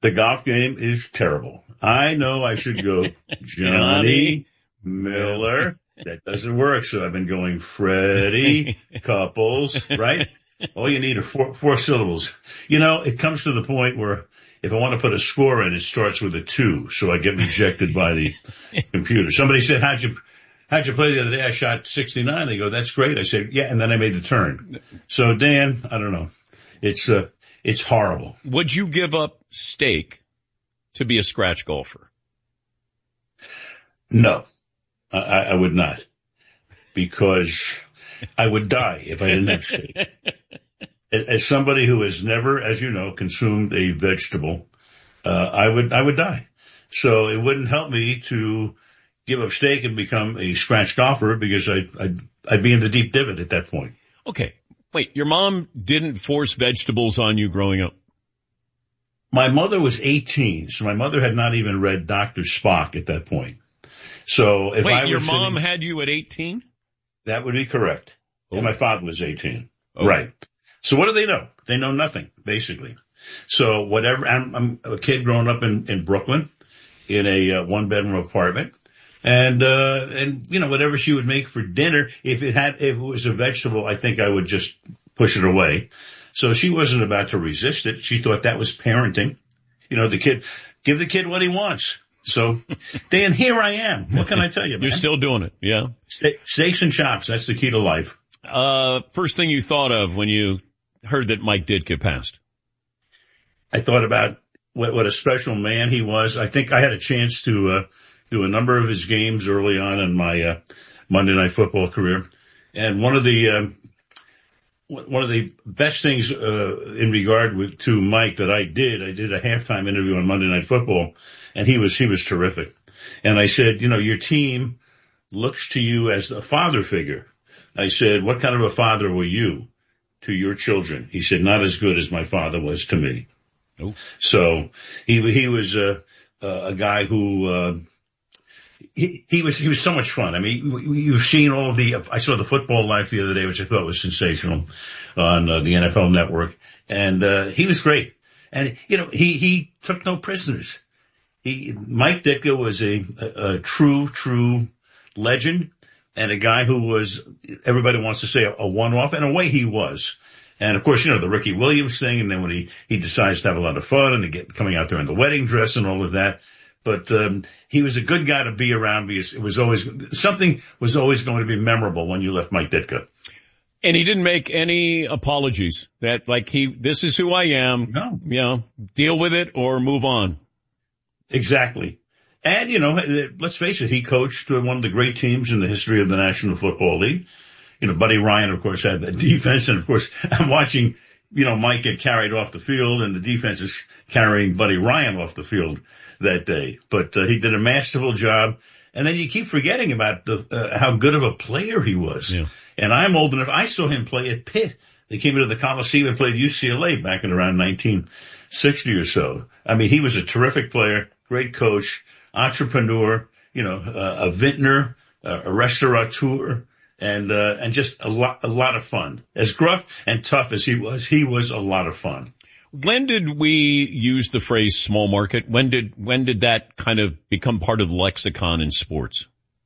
The golf game is terrible. I know I should go Johnny Miller. That doesn't work, so I've been going Freddie Couples, right? All you need are four syllables. It comes to the point where if I want to put a score in, it starts with a 2, so I get rejected by the computer. Somebody said, how'd you play the other day? I shot 69. They go, that's great. I said, yeah, and then I made the turn. So, Dan, I don't know. It's horrible. Would you give up steak to be a scratch golfer? No, I would not, because I would die if I didn't have steak. As somebody who has never, as you know, consumed a vegetable, I would die. So it wouldn't help me to give up steak and become a scratch golfer, because I'd be in the deep divot at that point. Okay. Wait, your mom didn't force vegetables on you growing up? My mother was 18, so my mother had not even read Dr. Spock at that point. So if your mom had you at 18? That would be correct. Oh. And my father was 18. Oh. Right. So what do they know? They know nothing, basically. So whatever, I'm a kid growing up in Brooklyn in a one-bedroom apartment. And whatever she would make for dinner, if it was a vegetable, I think I would just push it away. So she wasn't about to resist it. She thought that was parenting. Give the kid what he wants. So, Dan, here I am. What can I tell you, man? You're still doing it, yeah. Steaks and chops, that's the key to life. First thing you thought of when you heard that Mike Ditka passed? I thought about what a special man he was. I think I had a chance to do a number of his games early on in my Monday Night Football career. And one of the best things in regard to Mike that I did a halftime interview on Monday Night Football, and he was terrific. And I said, your team looks to you as a father figure. I said, what kind of a father were you to your children? He said, not as good as my father was to me. Oh. So he was a guy who he was so much fun. I mean, you've seen I saw the Football Life the other day, which I thought was sensational on the NFL Network, and he was great. And he took no prisoners. Mike Ditka was a true legend, and a guy who was, everybody wants to say, a one-off, and a way he was. And of course, the Ricky Williams thing, and then when he decides to have a lot of fun and coming out there in the wedding dress and all of that. But he was a good guy to be around, because something was always going to be memorable when you left Mike Ditka. And he didn't make any apologies that this is who I am. No. Deal with it or move on. Exactly. And, let's face it, he coached one of the great teams in the history of the National Football League. Buddy Ryan, of course, had that defense. And of course, I'm watching, Mike get carried off the field, and the defense is carrying Buddy Ryan off the field that day. But he did a masterful job. And then you keep forgetting about how good of a player he was. Yeah. And I'm old enough. I saw him play at Pitt. They came into the Coliseum and played UCLA back in around 1960 or so. I mean, he was a terrific player, great coach, entrepreneur, a vintner, a restaurateur, and just a lot of fun. As gruff and tough as he was a lot of fun. When did we use the phrase small market? When did that kind of become part of the lexicon in sports?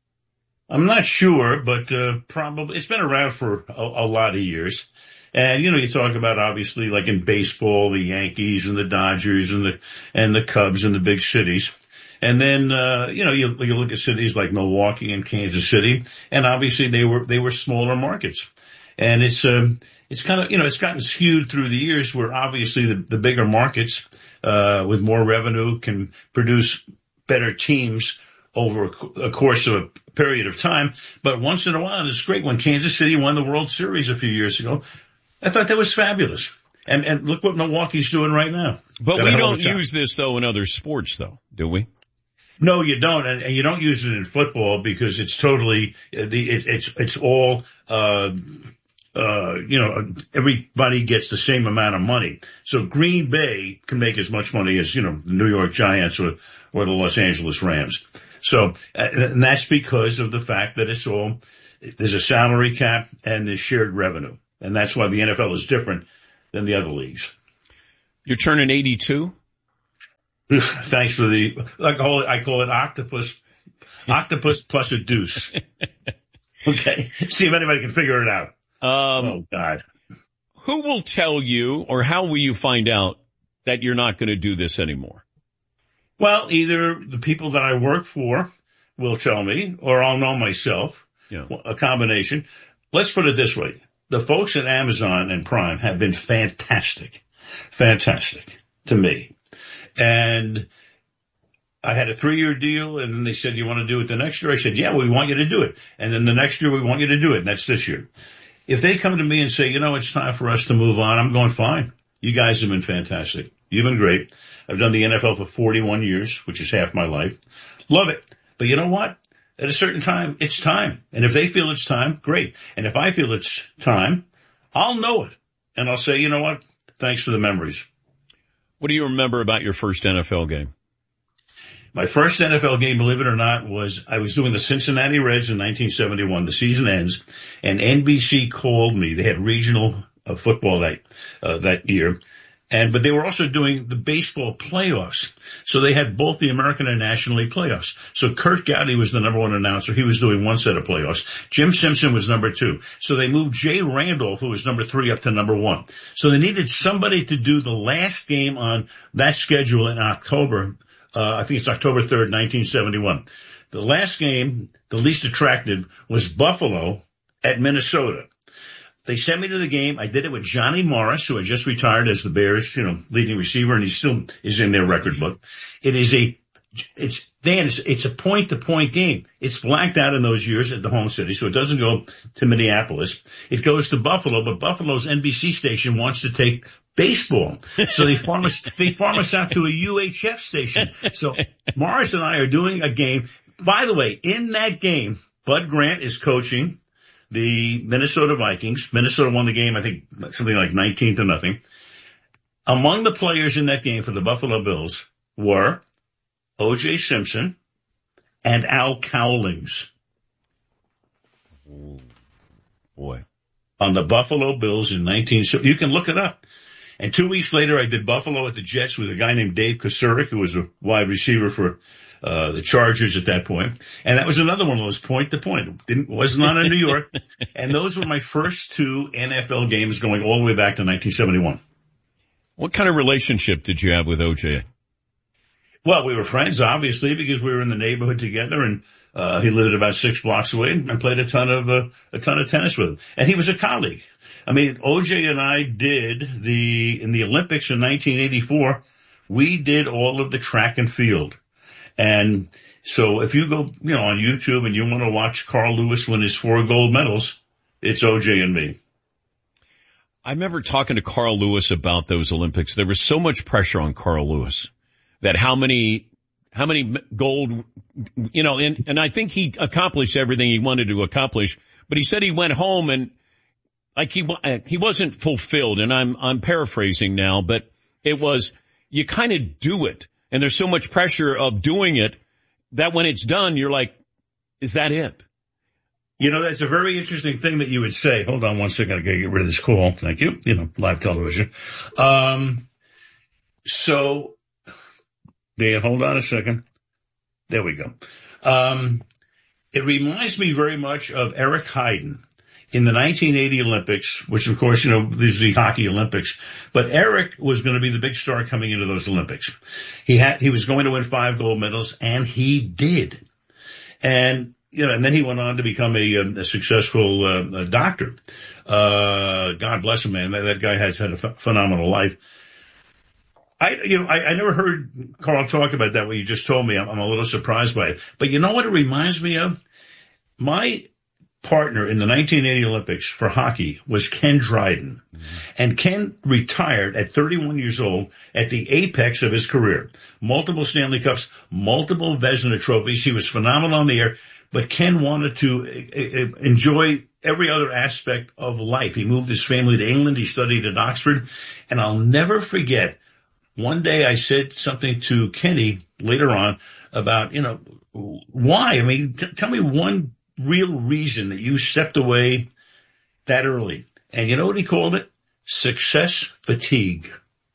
I'm not sure, but probably it's been around for a lot of years. And you talk about, obviously, like in baseball, the Yankees and the Dodgers and the Cubs and the big cities. And then you look at cities like Milwaukee and Kansas City, and obviously they were smaller markets. And it's kind of, it's gotten skewed through the years, where obviously the bigger markets with more revenue can produce better teams over a course of a period of time. But once in a while, it's great. When Kansas City won the World Series a few years ago, I thought that was fabulous. And look what Milwaukee's doing right now. But we don't use this, though, in other sports, though, do we? No, you don't. And you don't use it in football, because it's totally, it's all, everybody gets the same amount of money. So Green Bay can make as much money as, the New York Giants or the Los Angeles Rams. So, and that's because of the fact that there's a salary cap and there's shared revenue. And that's why the NFL is different than the other leagues. You're turning 82? Thanks for I call it octopus plus a deuce. Okay. See if anybody can figure it out. Oh God. Who will tell you, or how will you find out that you're not going to do this anymore? Well, either the people that I work for will tell me, or I'll know myself. Yeah. A combination. Let's put it this way. The folks at Amazon and Prime have been fantastic to me. And I had a 3-year deal, and then they said, you want to do it the next year? I said, yeah, we want you to do it. And then the next year, we want you to do it, and that's this year. If they come to me and say, it's time for us to move on, I'm going, fine. You guys have been fantastic. You've been great. I've done the NFL for 41 years, which is half my life. Love it. But you know what? At a certain time, it's time. And if they feel it's time, great. And if I feel it's time, I'll know it. And I'll say, you know what? Thanks for the memories. What do you remember about your first NFL game? My first NFL game, believe it or not, I was doing the Cincinnati Reds in 1971. The season ends, and NBC called me. They had regional football that year. But they were also doing the baseball playoffs. So they had both the American and National League playoffs. So Kurt Gowdy was the number one announcer. He was doing one set of playoffs. Jim Simpson was number 2. So they moved Jay Randolph, who was number 3, up to number 1. So they needed somebody to do the last game on that schedule in October. I think it's October 3rd, 1971. The last game, the least attractive, was Buffalo at Minnesota. They sent me to the game. I did it with Johnny Morris, who had just retired as the Bears, leading receiver, and he still is in their record book. It's a point-to-point game. It's blacked out in those years at the home city, so it doesn't go to Minneapolis. It goes to Buffalo, but Buffalo's NBC station wants to take baseball. So they farm us out to a UHF station. So Morris and I are doing a game. By the way, in that game, Bud Grant is coaching the Minnesota Vikings. Minnesota won the game, I think, something like 19-0. Among the players in that game for the Buffalo Bills were O.J. Simpson and Al Cowlings. Ooh, boy. On the Buffalo Bills in you can look it up. And 2 weeks later, I did Buffalo at the Jets with a guy named Dave Kosurik, who was a wide receiver for the Chargers at that point. And that was another one of those point-to-point. Wasn't on in New York. And those were my first 2 NFL games going all the way back to 1971. What kind of relationship did you have with O.J.? Well, we were friends, obviously, because we were in the neighborhood together, and he lived about 6 blocks away, and I played a ton of tennis with him. And he was a colleague. I mean, O.J. and I did in the Olympics in 1984, we did all of the track and field. And so if you go, on YouTube and you want to watch Carl Lewis win his 4 gold medals, it's O.J. and me. I remember talking to Carl Lewis about those Olympics. There was so much pressure on Carl Lewis that how many gold, and I think he accomplished everything he wanted to accomplish, but he said he went home and he wasn't fulfilled. And I'm paraphrasing now, but it was, you kind of do it. And there's so much pressure of doing it that when it's done, you're like, is that it? That's a very interesting thing that you would say. Hold on one second. I gotta get rid of this call. Thank you. Live television. So hold on a second. There we go. It reminds me very much of Eric Heiden in the 1980 Olympics, which of course, this is the hockey Olympics, but Eric was going to be the big star coming into those Olympics. He was going to win 5 gold medals, and he did. And, and then he went on to become a successful doctor. God bless him, man. That guy has had a phenomenal life. I never heard Carl talk about that, what you just told me. I'm a little surprised by it. But you know what it reminds me of? My partner in the 1980 Olympics for hockey was Ken Dryden. Mm-hmm. And Ken retired at 31 years old at the apex of his career. Multiple Stanley Cups, multiple Vezina trophies. He was phenomenal on the air, but Ken wanted to enjoy every other aspect of life. He moved his family to England. He studied at Oxford. And I'll never forget, one day I said something to Kenny later on about, why? I mean, tell me one real reason that you stepped away that early. And you know what he called it? Success fatigue.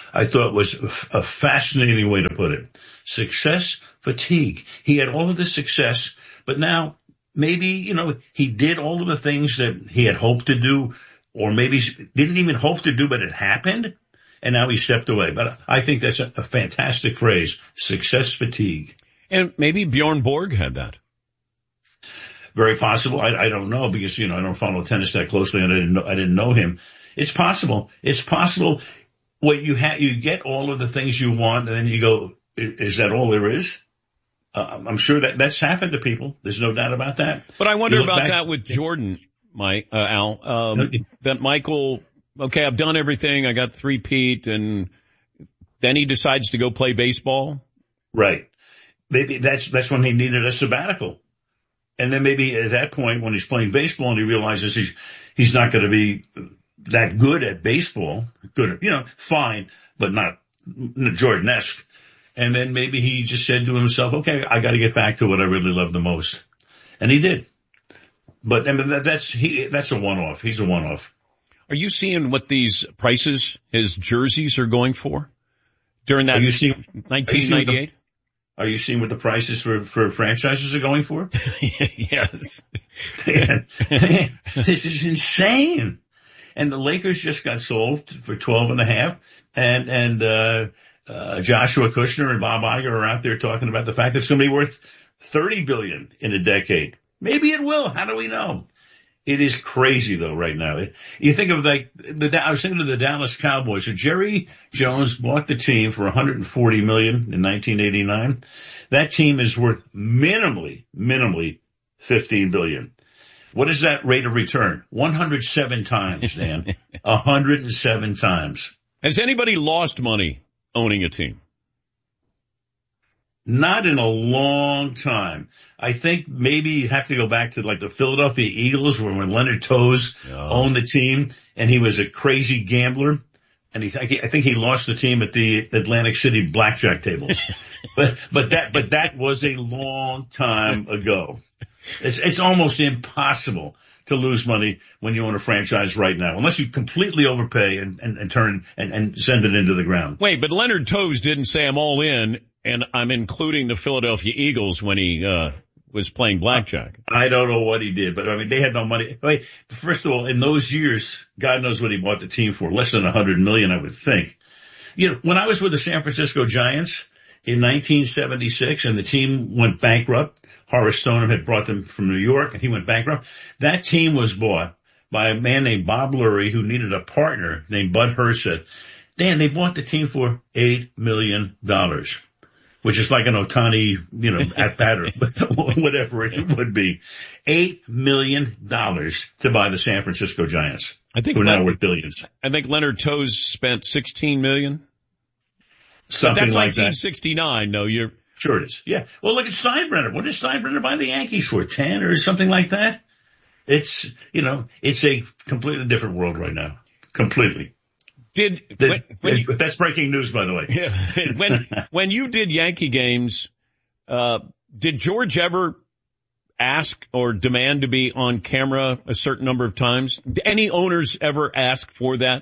I thought was a fascinating way to put it. Success fatigue. He had all of this success, but now maybe, he did all of the things that he had hoped to do, or maybe didn't even hope to do, but it happened, and now he stepped away. But I think that's a fantastic phrase, success fatigue. And maybe Bjorn Borg had that. Very possible. I don't know because, I don't follow tennis that closely and I didn't know him. It's possible. It's possible what you get all of the things you want and then you go, is that all there is? I'm sure that's happened to people. There's no doubt about that. But I wonder about that with Jordan, Al, that Michael, okay, I've done everything. I got 3-peat and then he decides to go play baseball. Right. Maybe that's when he needed a sabbatical. And then maybe at that point when he's playing baseball and he realizes he's not going to be that good at baseball, good, fine, but not Jordan-esque. And then maybe he just said to himself, okay, I got to get back to what I really love the most. And he did. But I mean, that's a one-off. He's a one-off. Are you seeing what these prices, his jerseys are going for during that 1998? Are you seeing what the prices for franchises are going for? Yes. This is insane. And the Lakers just got sold for 12.5 and Joshua Kushner and Bob Iger are out there talking about the fact that it's going to be worth $30 billion in a decade. Maybe it will. How do we know? It is crazy though right now. You think of I was thinking of the Dallas Cowboys. So Jerry Jones bought the team for $140 million in 1989. That team is worth minimally $15 billion. What is that rate of return? 107 times, Dan. 107 times. Has anybody lost money owning a team? Not in a long time. I think maybe you have to go back to like the Philadelphia Eagles when Leonard Toews owned the team and he was a crazy gambler. And I think he lost the team at the Atlantic City blackjack tables. but that was a long time ago. It's almost impossible to lose money when you own a franchise right now, unless you completely overpay and turn and send it into the ground. Wait, but Leonard Toews didn't say I'm all in, and I'm including the Philadelphia Eagles when he was playing blackjack. I don't know what he did, but I mean they had no money. Wait, first of all, in those years, God knows what he bought the team for, less than $100 million, I would think. When I was with the San Francisco Giants in 1976, and the team went bankrupt. Horace Stoneham had brought them from New York and he went bankrupt. That team was bought by a man named Bob Lurie who needed a partner named Bud Herseth. Dan, they bought the team for $8 million, which is like an Ohtani, at bat or whatever it would be. $8 million to buy the San Francisco Giants. Who are now worth billions. I think Leonard Toews spent $16 million. Something that's like 1969. That. No, you're. Sure it is. Yeah. Well, look at Steinbrenner. What did Steinbrenner buy the Yankees for? 10 or something like that? It's a completely different world right now. Completely. That's breaking news, by the way. Yeah. When you did Yankee games, did George ever ask or demand to be on camera a certain number of times? Did any owners ever ask for that?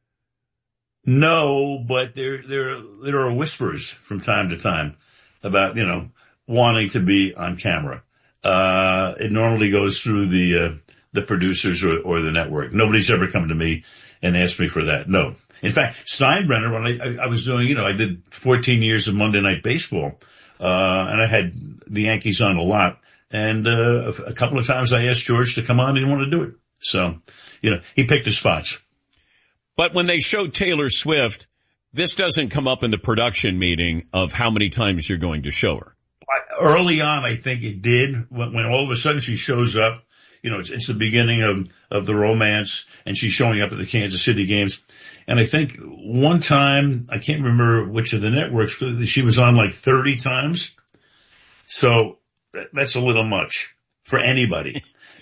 No, but there are whispers from time to time about, wanting to be on camera. It normally goes through the producers or the network. Nobody's ever come to me and asked me for that. No. In fact, Steinbrenner, when I was doing, I did 14 years of Monday Night Baseball, and I had the Yankees on a lot. And, a couple of times I asked George to come on. He didn't want to do it. So, he picked his spots. But when they showed Taylor Swift, this doesn't come up in the production meeting of how many times you're going to show her. Early on, I think it did. When all of a sudden she shows up, it's the beginning of the romance, and she's showing up at the Kansas City games. And I think one time, I can't remember which of the networks, but she was on like 30 times. So that's a little much for anybody.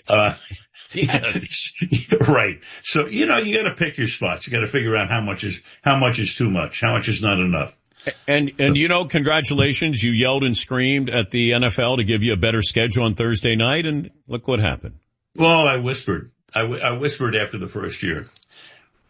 Yes. Right. So, you got to pick your spots. You got to figure out how much is too much, how much is not enough. And congratulations. You yelled and screamed at the NFL to give you a better schedule on Thursday night, and look what happened. Well, I whispered. I whispered after the first year.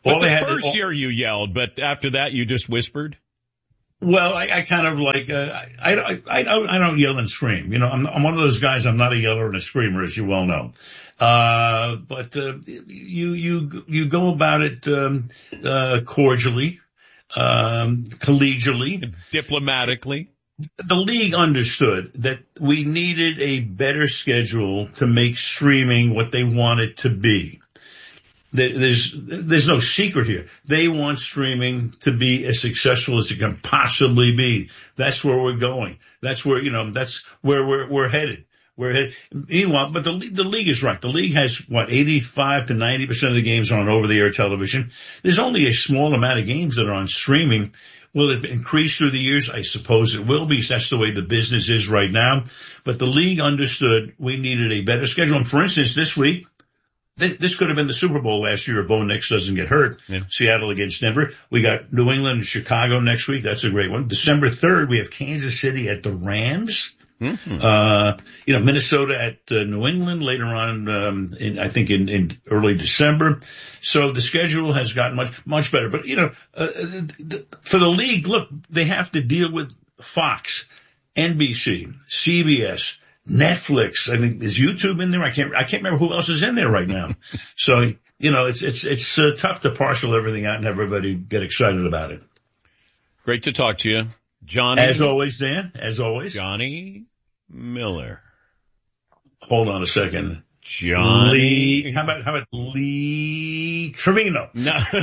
But the first year you yelled, but after that you just whispered? Well, I kind of like, I don't yell and scream. You know, I'm one of those guys. I'm not a yeller and a screamer, as you well know. But you go about it, cordially, collegially. Diplomatically. The league understood that we needed a better schedule to make streaming what they want it to be. There's no secret here. They want streaming to be as successful as it can possibly be. That's where we're going. That's where, that's where we're headed. Meanwhile, but the league is right. The league has 85 to 90% of the games are on over-the-air television. There's only a small amount of games that are on streaming. Will it increase through the years? I suppose it will be. That's the way the business is right now. But the league understood we needed a better schedule. And for instance, this week, this could have been the Super Bowl last year if Bo Nix doesn't get hurt. Yeah. Seattle against Denver. We got New England and Chicago next week. That's a great one. December 3rd, we have Kansas City at the Rams. Mm-hmm. Minnesota at New England later on, in early December. So the schedule has gotten much better. But, for the league, look, they have to deal with Fox, NBC, CBS, Netflix. I mean, is YouTube in there? I can't remember who else is in there right now. So, it's tough to parcel everything out and everybody get excited about it. Great to talk to you. Johnny. As always, Dan. As always. Johnny Miller. Hold on a second. Johnny. How about Lee Trevino? No. How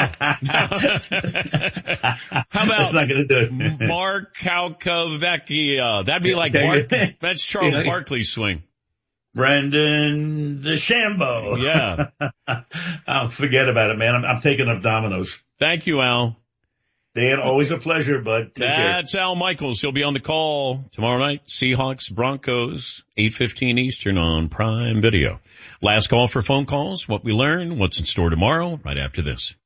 about that's not going to do it. Mark Calcavecchia? That'd be like that's Charles Barkley's swing. Brendan DeChambeau. Yeah. Oh, forget about it, man. I'm taking up dominoes. Thank you, Al. Dan, always a pleasure, bud. That's Al Michaels. He'll be on the call tomorrow night. Seahawks, Broncos, 8:15 Eastern on Prime Video. Last call for phone calls. What we learned, what's in store tomorrow, right after this.